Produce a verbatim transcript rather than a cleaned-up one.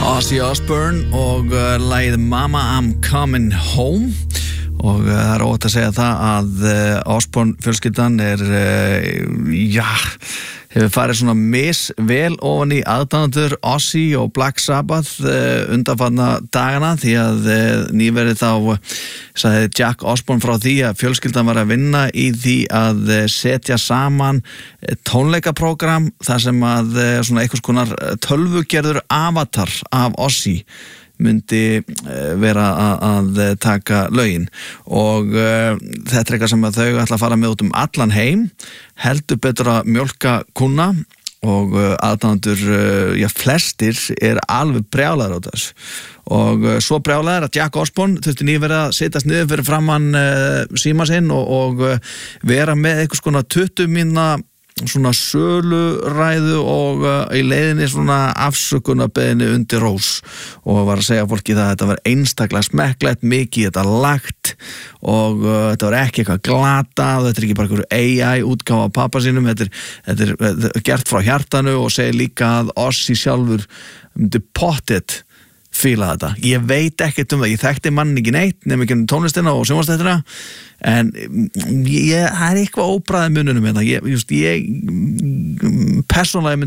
Ozzy Osbourne og uh, lagið Mama I'm Coming Home og uh, það er óvægt að segja það að uh, Osbourne fjölskyldan er uh, já, hefur farið svona misvel ofan í aðdáendur Ozzy og Black Sabbath uh, undanfarna dagana því að uh, nýverið þá uh, sagði Jack Osbourne frá því að fjölskyldan var að vinna í því að uh, setja saman uh, tónleikaprógram þar sem að uh, svona einhvers konar tölvugerður avatar af Ozzy myndi vera að taka lögin og uh, þetta er eitthvað sem að þau ætla að fara með út um allan heim, heldur betur að mjólka kúnna og uh, aðdáendur, uh, já flestir er alveg brjálaðir á þessu og uh, svo brjálaðir að Jack Osbourne þurfti nýverið að setjast niður fyrir framann uh, síma sinn og, og uh, vera með einhvers konar tuttugu mínútna svona söluræðu og uh, í leiðinni svona afsökunarbeðinni undir rós og var að segja fólki það að þetta var einstaklega smekklegt, mikið þetta lagt og uh, þetta var ekki eitthvað glatað, þetta er ekki bara einhverju A I útgáfa af pappa sínum, þetta er, þetta er, þetta er gert frá hjartanu og segir líka að Ozzy sjálfur myndi pottet fíla þetta. Ég veit ekkert um það, ég þekkti mann ekki neitt nema ekki um tónlistina og sjónvarpsþættina en ég, það er eitthvað óbræði mununum hérna, ég, just, ég persónulega